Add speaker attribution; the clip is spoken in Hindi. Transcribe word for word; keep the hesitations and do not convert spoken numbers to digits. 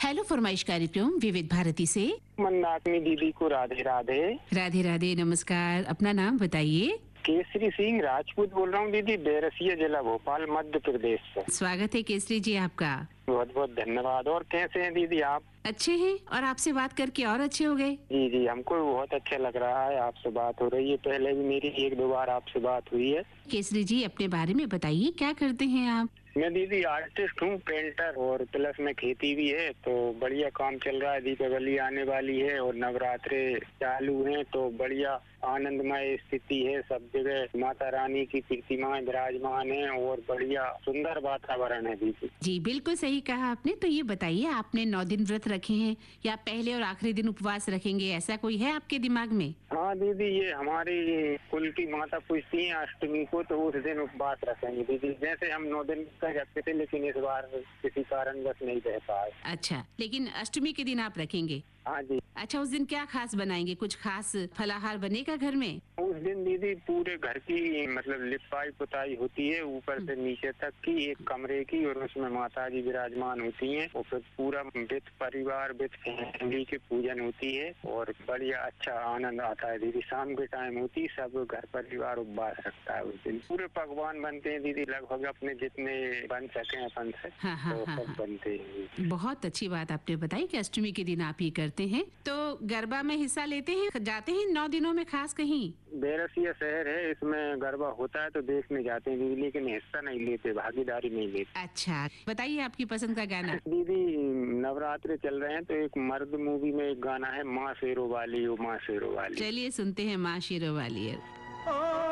Speaker 1: हेलो फरमाइश कार्यक्रम विविध भारती से।
Speaker 2: मंदाकिनी दीदी को राधे राधे।
Speaker 1: राधे राधे, नमस्कार। अपना नाम बताइए।
Speaker 2: केसरी सिंह राजपूत बोल रहा हूँ दीदी, बैरसिया जिला भोपाल मध्य प्रदेश से।
Speaker 1: स्वागत है केसरी जी आपका।
Speaker 2: बहुत बहुत धन्यवाद। और कैसे हैं दीदी आप?
Speaker 1: अच्छे हैं, और आपसे बात करके और अच्छे हो गए।
Speaker 2: जी जी, हमको भी बहुत अच्छा लग रहा है, आपसे बात हो रही है। पहले भी मेरी एक दो बार आपसे बात हुई है।
Speaker 1: केसरी जी अपने बारे में बताइए, क्या करते हैं आप?
Speaker 2: मैं दीदी आर्टिस्ट हूँ, पेंटर, और प्लस में खेती भी है। तो बढ़िया काम चल रहा है। दीपावली आने वाली है और नवरात्रे चालू हैं, तो बढ़िया आनंदमय स्थिति है। सब जगह माता रानी की प्रतिमाएं विराजमान है और बढ़िया सुंदर वातावरण है दीदी।
Speaker 1: जी बिल्कुल सही कहा आपने। तो ये बताइए, आपने नौ दिन व्रत रखे हैं या पहले और आखिरी दिन उपवास रखेंगे, ऐसा कोई है आपके दिमाग में?
Speaker 2: हाँ दीदी, ये हमारी कुल की माता पूजती है अष्टमी को, तो उस दिन उपवास रखेंगे दीदी। जैसे हम नौ दिन का रखते थे, लेकिन इस बार किसी कारणवश नहीं रह पाए।
Speaker 1: अच्छा, लेकिन अष्टमी के दिन आप रखेंगे?
Speaker 2: हाँ जी।
Speaker 1: अच्छा, उस दिन क्या खास बनाएंगे? कुछ खास फलाहार बनेगा घर में?
Speaker 2: उस दिन दीदी पूरे घर की मतलब लिपाई पुताई होती है, ऊपर से नीचे तक की, एक कमरे की, और उसमें माता जी विराजमान होती हैं। और फिर पूरा विद परिवार विद फैमिली की पूजन होती है और बढ़िया अच्छा आनंद आता है दीदी। शाम के टाइम होती, सब घर परिवार उपवास रखता है उस दिन। पूरे पकवान बनते हैं दीदी, लगभग अपने जितने बन सके अपन से।
Speaker 1: हाँ हाँ
Speaker 2: तो
Speaker 1: हाँ
Speaker 2: सब
Speaker 1: हाँ।
Speaker 2: बनते हैं।
Speaker 1: बहुत अच्छी बात आपने बताई कि अष्टमी के दिन आप ये करते हैं। तो गरबा में हिस्सा लेते हैं, जाते हैं नौ दिनों में खास कहीं?
Speaker 2: बैरसिया शहर है, इसमें गरबा होता है तो देखने जाते हैं दीदी, लेकिन हिस्सा नहीं लेते, भागीदारी नहीं लेते।
Speaker 1: अच्छा, बताइए आपकी पसंद का गाना।
Speaker 2: दीदी नवरात्रे चल रहे हैं, तो एक मर्द मूवी में एक गाना है, माँ शेरों वाली ओ माँ शेरों वाली।
Speaker 1: चलिए सुनते हैं माँ शेरों वाली है।